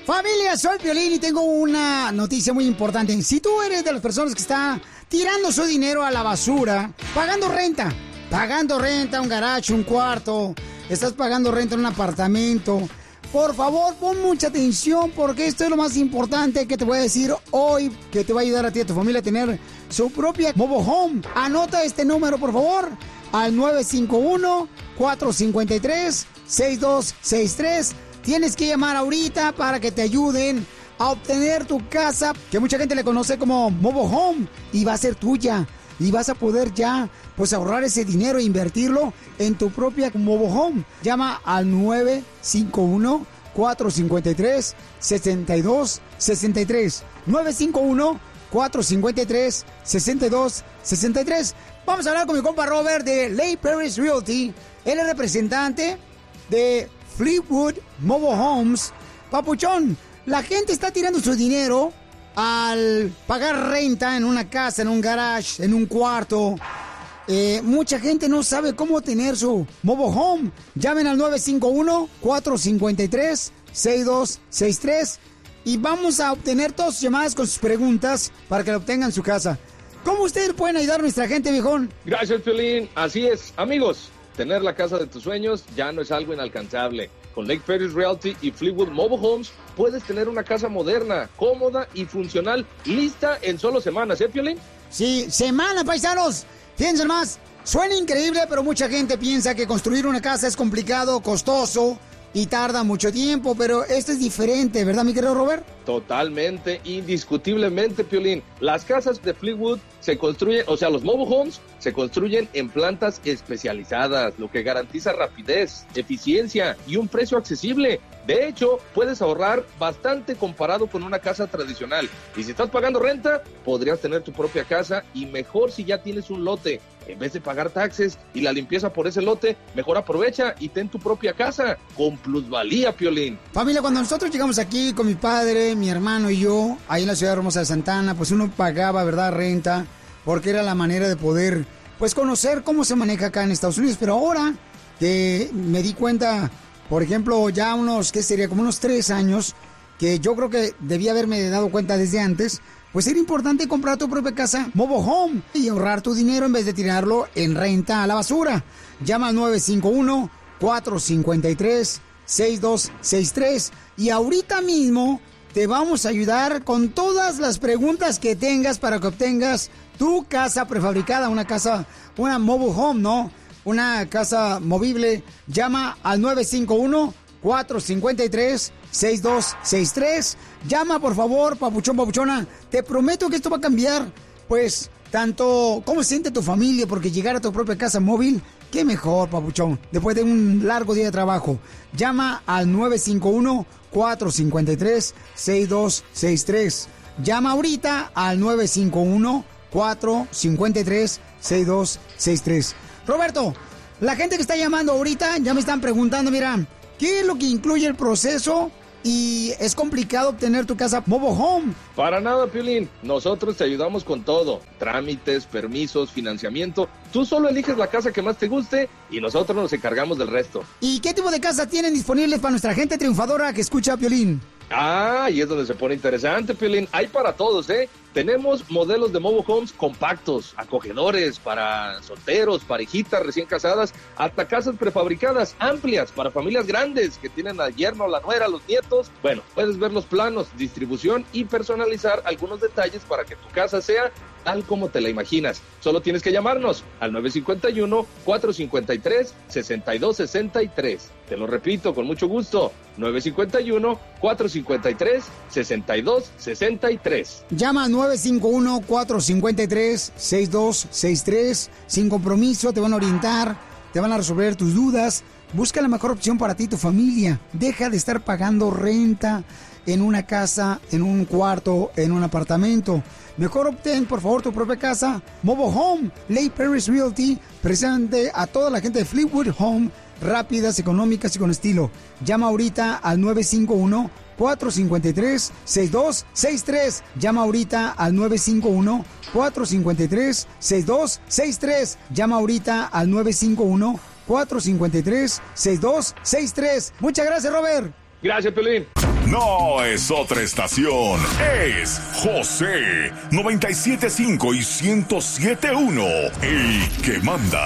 Familia, soy Piolín y tengo una noticia muy importante. Si tú eres de las personas que está tirando su dinero a la basura, pagando renta, un garage, un cuarto, estás pagando renta en un apartamento, por favor, pon mucha atención porque esto es lo más importante que te voy a decir hoy, que te va a ayudar a ti y a tu familia a tener su propia mobile home. Anota este número, por favor, al 951-453-6263. Tienes que llamar ahorita para que te ayuden a obtener tu casa, que mucha gente le conoce como mobile home, y va a ser tuya. Y vas a poder ya, pues, ahorrar ese dinero e invertirlo en tu propia mobile home. Llama al 951-453-6263. 951-453-6263. Vamos a hablar con mi compa Robert de Lake Paris Realty. Él es representante de Fleetwood Mobile Homes. Papuchón, la gente está tirando su dinero al pagar renta en una casa, en un garage, en un cuarto. Mucha gente no sabe cómo tener su mobile home. Llamen al 951-453-6263 y vamos a obtener todas sus llamadas con sus preguntas para que lo obtengan en su casa. ¿Cómo ustedes pueden ayudar a nuestra gente, viejón? Gracias, Piolín. Así es, amigos. Tener la casa de tus sueños ya no es algo inalcanzable. Con Lake Paris Realty y Fleetwood Mobile Homes puedes tener una casa moderna, cómoda y funcional, lista en solo semanas, ¿eh, Piolín? Sí, semanas, paisanos. Fíjense más, suena increíble, pero mucha gente piensa que construir una casa es complicado, costoso y tarda mucho tiempo, pero esto es diferente, ¿verdad, mi querido Robert? Totalmente, indiscutiblemente, Piolín. Las casas de Fleetwood se construyen, o sea, los mobile homes se construyen en plantas especializadas, lo que garantiza rapidez, eficiencia y un precio accesible. De hecho, puedes ahorrar bastante comparado con una casa tradicional. Y si estás pagando renta, podrías tener tu propia casa y mejor si ya tienes un lote. En vez de pagar taxes y la limpieza por ese lote, mejor aprovecha y ten tu propia casa con plusvalía, Piolín. Familia, cuando nosotros llegamos aquí con mi padre, mi hermano y yo, ahí en la ciudad hermosa de Santa Ana, pues uno pagaba, ¿verdad?, renta, porque era la manera de poder, pues, conocer cómo se maneja acá en Estados Unidos. Pero ahora que me di cuenta, por ejemplo, ya unos, ¿qué sería? Como unos 3 años, que yo creo que debía haberme dado cuenta desde antes, pues era importante comprar tu propia casa mobile home y ahorrar tu dinero en vez de tirarlo en renta a la basura. Llama al 951-453-6263 y ahorita mismo te vamos a ayudar con todas las preguntas que tengas para que obtengas tu casa prefabricada, una mobile home, ¿no? Una casa movible. Llama al 951-453-6263. Llama, por favor, papuchón, papuchona. Te prometo que esto va a cambiar, pues, tanto cómo se siente tu familia, porque llegar a tu propia casa móvil, qué mejor, papuchón, después de un largo día de trabajo. Llama al 951-453-6263. Llama ahorita al 951-453-6263. Roberto, la gente que está llamando ahorita ya me están preguntando, mira, ¿qué es lo que incluye el proceso? Y es complicado obtener tu casa mobile home. Para nada, Piolín. Nosotros te ayudamos con todo. Trámites, permisos, financiamiento. Tú solo eliges la casa que más te guste y nosotros nos encargamos del resto. ¿Y qué tipo de casas tienen disponibles para nuestra gente triunfadora que escucha a Piolín? Ah, y es donde se pone interesante, Piolín. Hay para todos, ¿eh? Tenemos modelos de mobile homes compactos, acogedores, para solteros, parejitas recién casadas, hasta casas prefabricadas, amplias, para familias grandes que tienen al yerno, la nuera, los nietos. Bueno, puedes ver los planos, distribución y personalizar algunos detalles para que tu casa sea tal como te la imaginas. Solo tienes que llamarnos al 951-453-6263. Te lo repito con mucho gusto, 951-453-6263. Llama al 951-453-6263. Sin compromiso, te van a orientar, te van a resolver tus dudas. Busca la mejor opción para ti y tu familia. Deja de estar pagando renta en una casa, en un cuarto, en un apartamento. Mejor obtén, por favor, tu propia casa mobile home. Lake Paris Realty presente a toda la gente de Fleetwood Home, rápidas, económicas y con estilo. Llama ahorita al 951-453-6263. Llama ahorita al 951-453-6263. Llama ahorita al 951-453-6263. Muchas gracias, Robert. Gracias, Piolín. No es otra estación, es José 97.5 y 107.1, el que manda.